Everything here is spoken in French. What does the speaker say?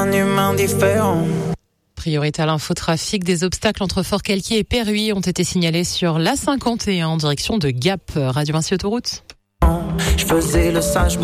Un humain différent. Priorité à l'infotrafic, des obstacles entre Forcalquier et Perruy ont été signalés sur l'A51 en direction de Gap. Radio Vinci Autoroute. Je faisais le sage.